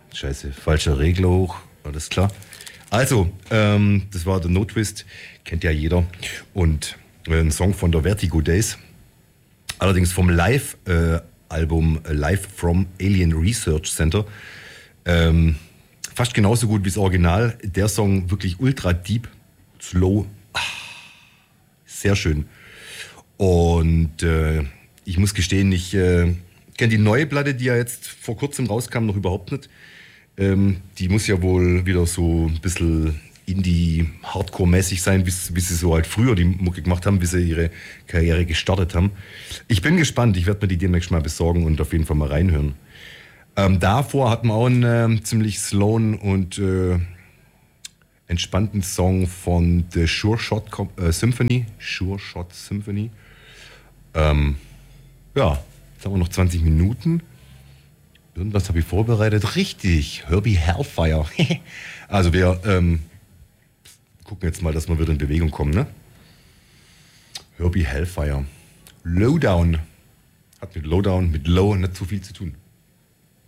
Scheiße, falscher Regler hoch, alles klar. Also, das war der No Twist, kennt ja jeder. Und ein Song von der Vertigo Days. Allerdings vom Live-Album Live from Alien Research Center. Fast genauso gut wie das Original. Der Song wirklich ultra deep, slow. Sehr schön. Und ich muss gestehen, ich kenne die neue Platte, die ja jetzt vor kurzem rauskam, noch überhaupt nicht. Die muss ja wohl wieder so ein bisschen Indie-Hardcore-mäßig sein, wie sie so halt früher die Mucke gemacht haben, wie sie ihre Karriere gestartet haben. Ich bin gespannt, ich werde mir die demnächst mal besorgen und auf jeden Fall mal reinhören. Davor hatten wir auch einen ziemlich slowen und entspannten Song von The Sure Shot Symphony. Sure Shot Symphony. Ja, jetzt haben wir noch 20 Minuten. Irgendwas habe ich vorbereitet. Richtig, Herbie Hellfire. Also wir gucken jetzt mal, dass wir wieder in Bewegung kommen, ne? Herbie Hellfire. Lowdown. Hat mit Lowdown, mit Low nicht so viel zu tun.